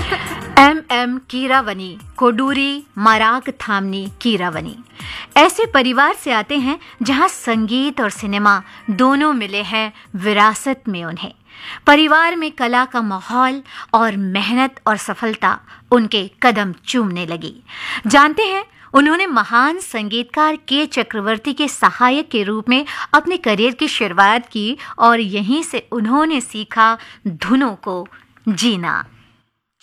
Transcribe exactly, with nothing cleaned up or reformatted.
M M Keeravani, कोडूरी मराग थामनी Keeravani ऐसे परिवार से आते हैं जहां संगीत और सिनेमा दोनों मिले हैं विरासत में उन्हें। परिवार में कला का माहौल और मेहनत और सफलता उनके कदम चूमने लगी। जानते हैं, उन्होंने महान संगीतकार के चक्रवर्ती के सहायक के रूप में अपने करियर की शुरुआत की और यहीं से उन्होंने सीखा धुनों को जीना।